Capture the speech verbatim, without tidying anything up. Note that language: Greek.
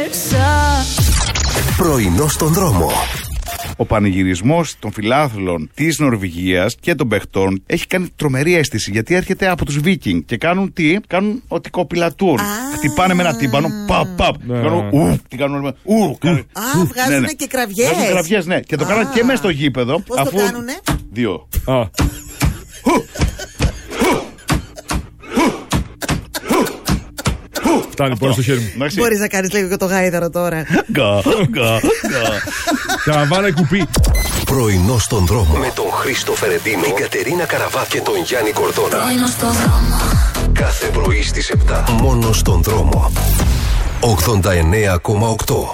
Πρωινό στον δρόμο. Ο πανηγυρισμός των φιλάθλων της Νορβηγίας και των παιχτών έχει κάνει τρομερή αίσθηση, γιατί έρχεται από τους Βίκινγκ και κάνουν τι, κάνουν ότι κοπηλατούν. Χτυπάνε με ένα τύμπανο, παπ, παπ. Κάνουν ου, τι κάνουν, ου. Α, βγάζουν και κραυγές. Βγάζουν κραυγές, ναι. Και το κάνουν και μέσα στο γήπεδο. Πώς το κάνουνε? Δύο. Φτάνει πολύ στο χέρι μου. Μπορείς να κάνεις λίγο και το γάιδαρο τώρα. Γκά, γκά, γκά. Τραβάνε κουπί. Πρωινό στον δρόμο. Με τον Χρήστο Φερεντίνο, την Κατερίνα Καραβά και τον Γιάννη Κορδόνα. Πρωινό στον δρόμο. Κάθε πρωί στις επτά. Μόνο στον δρόμο. ογδόντα εννέα κόμμα οκτώ.